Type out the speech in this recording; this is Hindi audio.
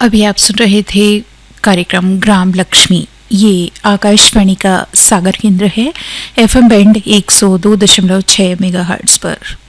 अभी आप सुन रहे थे कार्यक्रम ग्राम लक्ष्मी। ये आकाशवाणी का सागर केंद्र है, एफएम बैंड 102.6 मेगाहर्ट्ज पर।